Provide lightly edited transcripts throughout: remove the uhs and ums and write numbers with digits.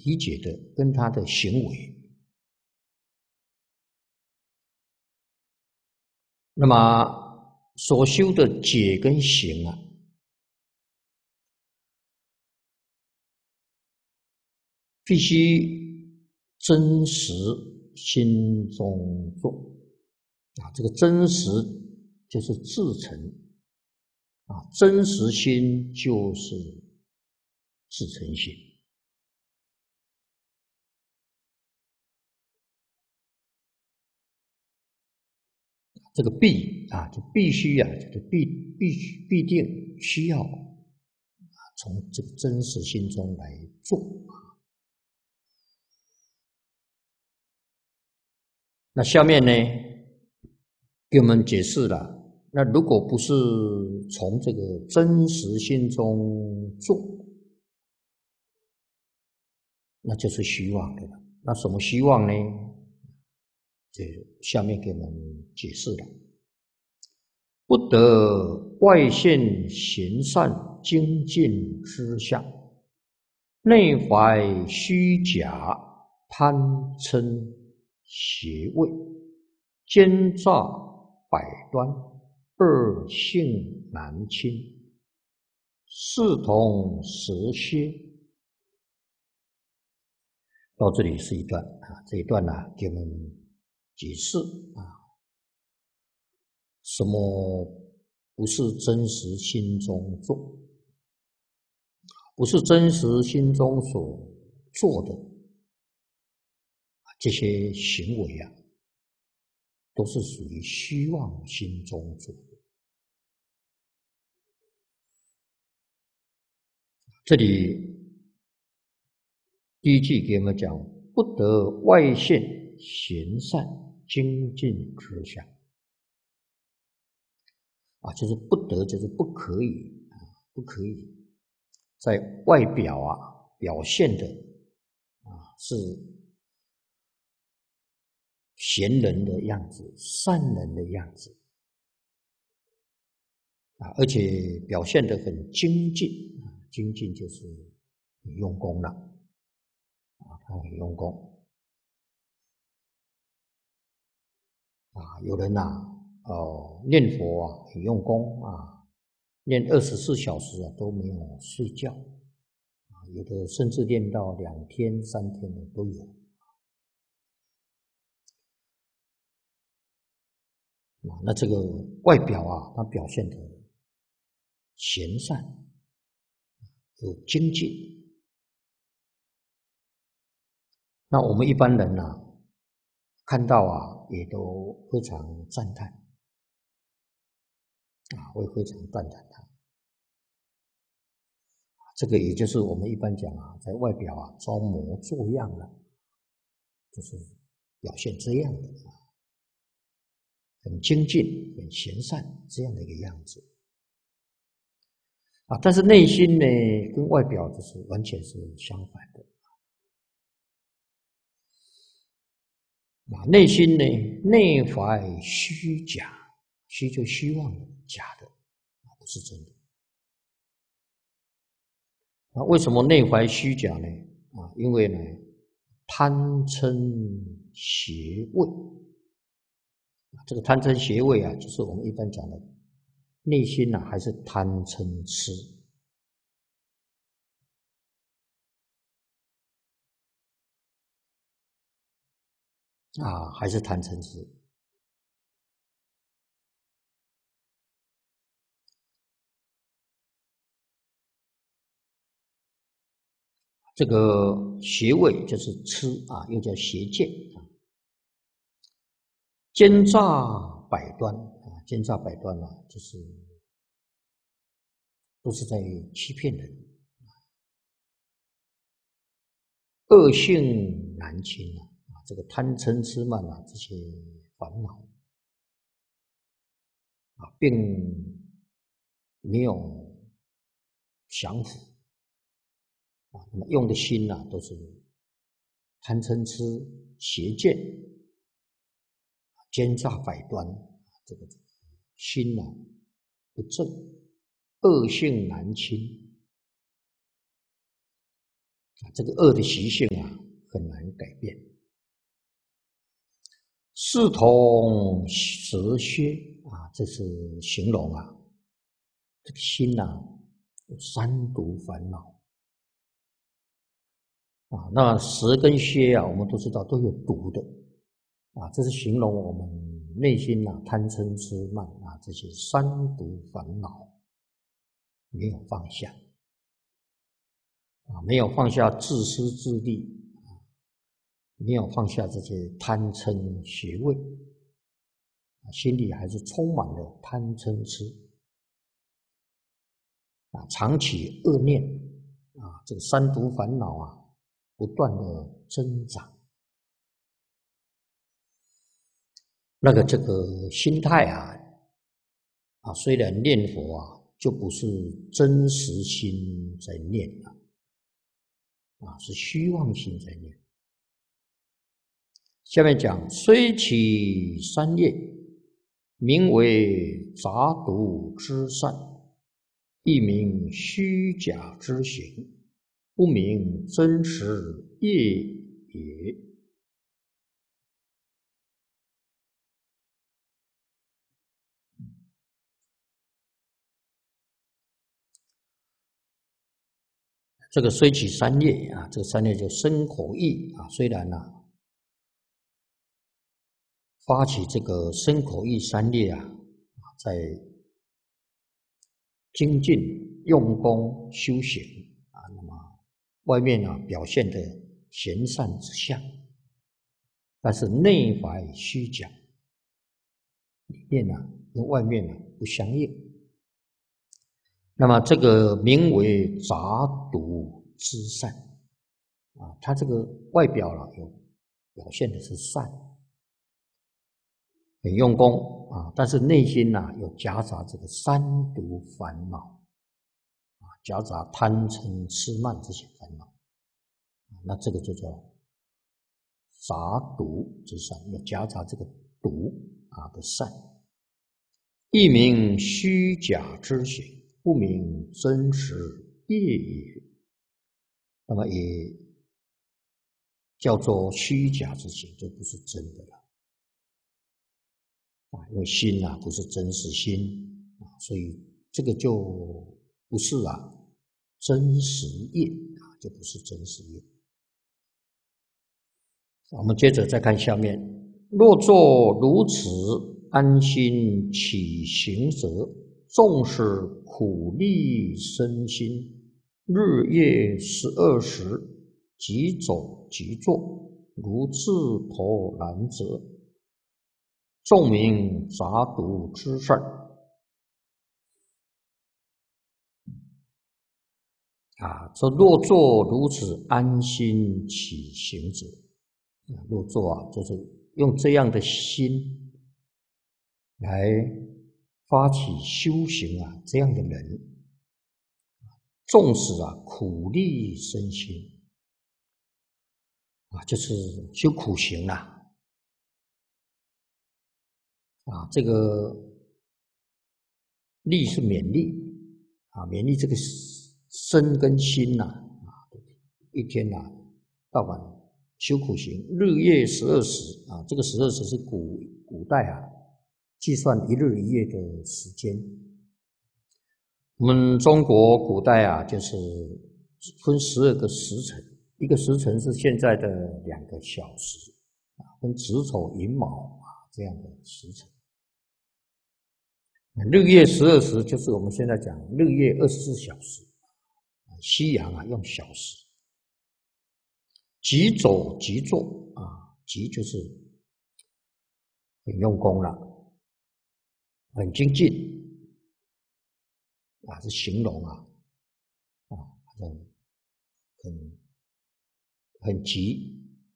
理解的跟他的行为。那么所修的解跟行啊，必须真实心中做啊，这个真实就是至诚啊，真实心就是至诚心。这个必啊，就必须啊，这个必定需要从这个真实心中来做。那下面呢，给我们解释了，那如果不是从这个真实心中做，那就是虚妄的了。那什么虚妄呢？这下面给我们解释了，不得外现行善精进之相，内怀虚假贪嗔邪味，奸诈百端，恶性难清，视同蛇蝎。到这里是一段啊，这一段呢，给我们解释啊，什么不是真实心中做，不是真实心中所做的这些行为啊，都是属于虚妄心中做的。这里第一句给我们讲，不得外现行善精进之相啊，就是不得，就是不可以啊，不可以在外表啊表现的啊是贤人的样子、善人的样子啊，而且表现得很精进啊，精进就是很用功了啊，他很用功啊。有人念佛啊很用功啊，念24小时啊都没有睡觉啊，有的甚至念到2天、3天的都有啊。那这个外表啊，他表现得贤善，有精进。那我们一般人啊，看到啊，也都非常赞叹啊，会非常赞叹他。这个也就是我们一般讲啊，在外表啊装模作样的，就是表现这样的啊，很精进、很贤善这样的一个样子啊。但是内心呢，跟外表就是完全是相反的啊。内心呢，内怀虚假，虚就虚妄的，假的啊，不是真的。那为什么内怀虚假呢？啊，因为呢，贪嗔邪味，这个贪嗔邪味啊，就是我们一般讲的内心呢，还是贪嗔痴啊，还是贪嗔痴。这个邪味就是痴啊，又叫邪见啊，奸诈百端啊，奸诈百端啊，就是都是在欺骗人，恶性难清啊，这个贪嗔痴慢啊，这些烦恼啊，并没有降伏啊，那么用的心呐，都是贪嗔痴、邪见、奸诈百端，这个心呐不正，恶性难清这个恶的习性啊，很难改变。四通十歇啊，这是形容啊，这个心啊有三毒烦恼啊。那十跟歇啊，我们都知道都有毒的啊，这是形容我们内心啊贪嗔痴慢啊这些三毒烦恼没有放下啊，没有放下自私自利啊，没有放下这些贪嗔邪味。心里还是充满了贪嗔痴啊，常起恶念啊，这个三毒烦恼啊，不断的增长。那个这个心态啊，虽然念佛啊，就不是真实心在念啊，是虚妄心在念。下面讲，虽起三业，名为杂毒之善，亦名虚假之行，不名真实业也。这个虽起三业啊，这个三业就身口意啊，虽然发起这个身口意三业啊，在精进用功修行啊，那么外面表现的贤善之相，但是内怀虚假，里面跟外面不相应。那么这个名为杂毒之善啊，它这个外表有表现的是善，很用功啊，但是内心有夹杂这个三毒烦恼啊，夹杂贪嗔痴慢这些烦恼，那这个就叫杂毒之善，要夹杂这个毒的善，亦名虚假之行，不名真实业也。那么也叫做虚假之行，这不是真的了啊，因为心不是真实心啊，所以这个就不是真实业啊，就不是真实业。我们接着再看下面，若作如此安心起行者，纵使苦力身心，日夜12时，即走即坐，如自投然者，众名杂毒之善啊。说若作如此安心起行者，若作就是用这样的心来发起修行这样的人，纵使苦力身心就是修苦行这个力是勉励勉励这个身跟心一天到晚修苦行，日夜12时这个12时是古代计算一日一夜的时间。我们中国古代就是分12个时辰，一个时辰是现在的2个小时分子丑寅卯这样的时辰。日夜12时就是我们现在讲日夜24小时，西洋用小时。即走即坐即就是很用功了，很精进是形容很急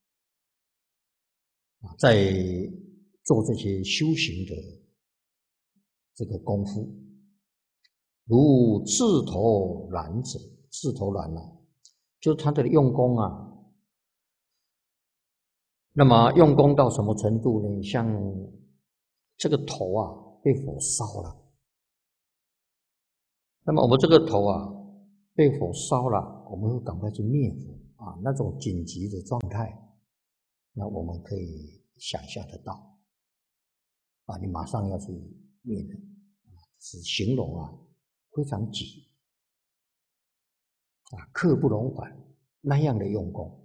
在做这些修行的这个功夫，如自投然者，自投然就是他的用功那么用功到什么程度呢？像这个头被火烧了，那么我们这个头被火烧了，我们会赶快去灭火那种紧急的状态，那我们可以想象得到你马上要去灭人是形容非常急刻不容缓那样的用功